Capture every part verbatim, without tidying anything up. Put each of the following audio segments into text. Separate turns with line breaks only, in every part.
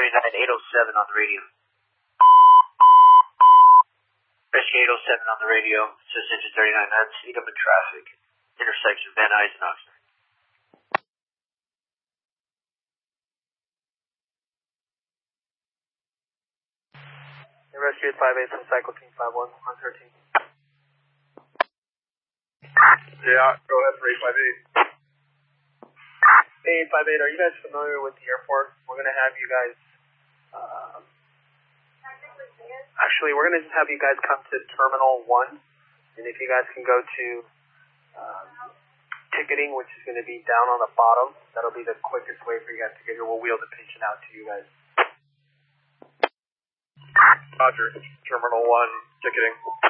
thirty-nine, eight oh seven on the radio. Rescue eight oh seven on the radio, says engine thirty-nine, that's speed up in traffic, intersection Van Nuys and Oxnard.
Rescue five eight from Cycle Team five one on thirteen.
Yeah, go ahead for eight five eight.
Hey, eight five eight, are you guys familiar with the airport? We're going to have you guys, um, actually, we're going to just have you guys come to Terminal one, and if you guys can go to um, ticketing, which is going to be down on the bottom, that'll be the quickest way for you guys to get here. We'll wheel the patient out to you guys.
Roger, Terminal one, ticketing.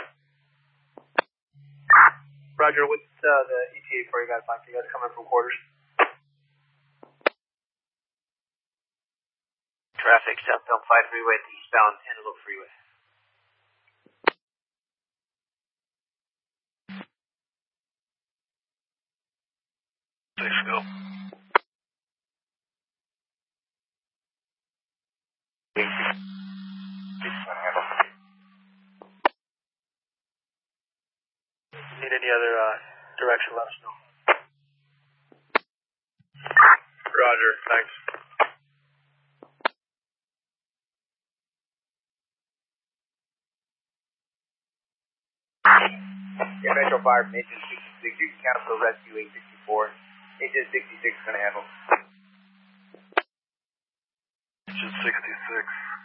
Roger, what's uh, the E T A for you guys like? You guys coming from quarters?
Traffic, southbound five freeway at the eastbound Antelope Freeway.
Six, go.
Need any other uh, direction, let us know.
Roger, thanks.
Yeah, Metro Fire from engine sixty-six, you can cancel rescue eight sixty-four. Engine sixty-six is going to handle.
Engine sixty-six.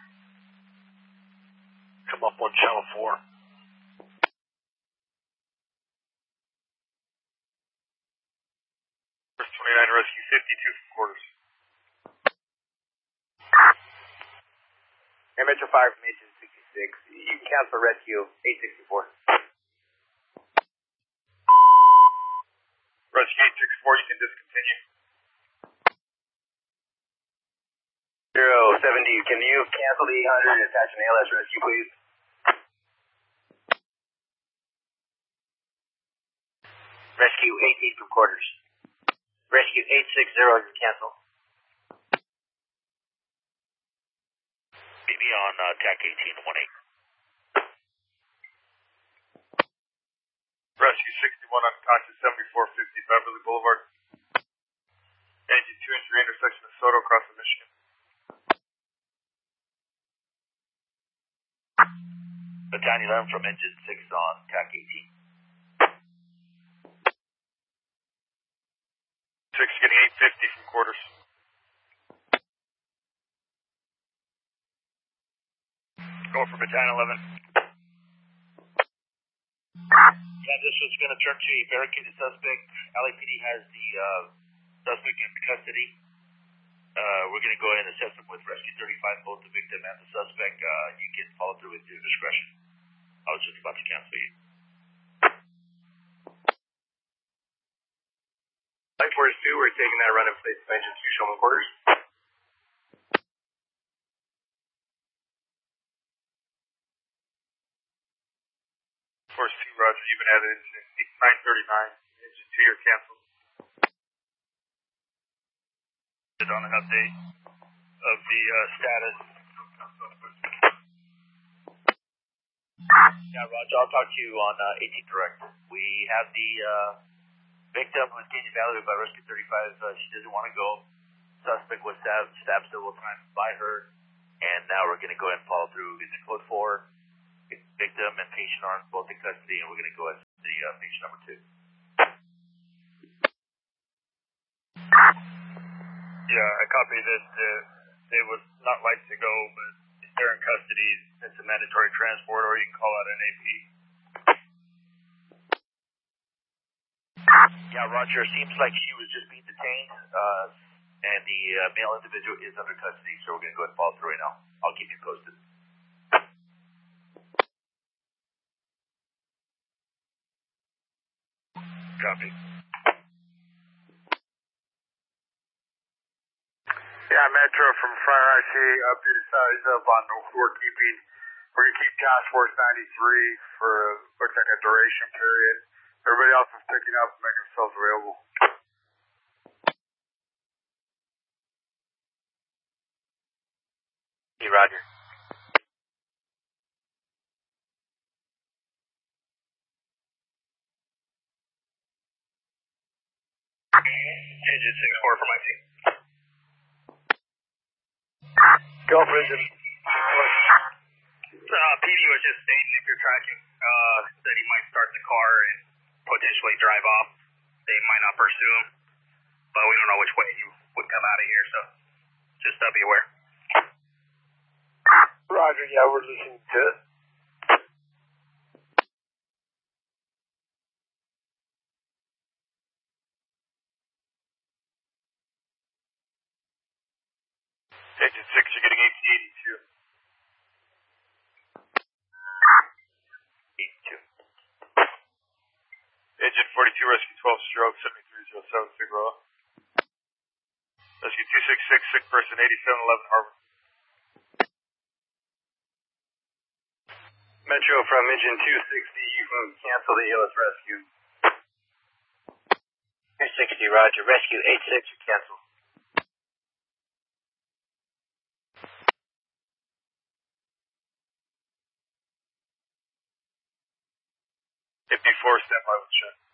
Come up on channel four. twenty-nine, rescue fifty-two from quarters.
Yeah, Metro Fire from engine sixty-six, you can cancel rescue eight sixty-four.
Rescue eight sixty-four, you can discontinue.
Zero seventy, can you cancel the eight hundred and attach an A L S rescue, please?
Rescue eight eight from quarters. Rescue eight sixty, you can cancel.
Meet me on uh, T A C eighteen one eight.
Rescue sixty-one on Concha seventy-four fifty Beverly Boulevard. Engine two injury intersection of Soto across the Michigan.
Battalion eleven from engine six on T A C eighteen.
six getting eight fifty from quarters.
Go for Battalion eleven. Transition is going to turn to a barricaded suspect. L A P D has the uh, suspect in custody. Uh, we're going to go ahead and assess him with Rescue thirty-five, both the victim and the suspect. Uh, you can follow through with your discretion. I was just about to cancel you.
Life Force two, we're taking that run in place of engine two, Showman quarters.
Force two, Roger, you've been added into nine thirty-nine. Engine two, you're canceled.
On an update of the uh, status. Yeah, Roger, I'll talk to you on uh, eighteen direct. We have the uh, victim who was getting evaluated by Rescue thirty-five. Uh, she doesn't want to go. Suspect was stabbed, stabbed several times by her, and now we're going to go ahead and follow through. It's code four. Victim and patient are both in custody, and we're going to go ahead to the uh, patient number two.
Yeah, I copied it. Uh, they would not like to go, but if they're in custody, it's a mandatory transport, or you can call out an A P.
Yeah, Roger. Seems like she was just being detained, uh, and the uh, male individual is under custody, so we're going to go ahead and follow through right now. I'll keep you posted.
Copy.
Yeah, Metro from Friar I C, updated size up on no floor keeping. We're going to keep Task Force ninety-three for, looks like a duration period. Everybody else is picking up and making themselves available.
Roger.
Engine six four for my team.
Go for engine.
Uh, P D was just stating if you're tracking, uh, that he might start the car and potentially drive off. They might not pursue him, but we don't know which way he would come out of here, so just uh, be aware.
Roger, yeah, we're listening to it. Engine six, you're getting eighty eighty-two.
eighty-two.
Engine forty-two, rescue twelve, stroke seventy-three oh seven, Figueroa. Rescue two six six, sick person eighty-seven eleven, Harbor. Metro from engine two sixty, you can cancel the E L S rescue.
two sixty, Roger. Rescue eight six, you cancel.
fifty-four, stand by with check.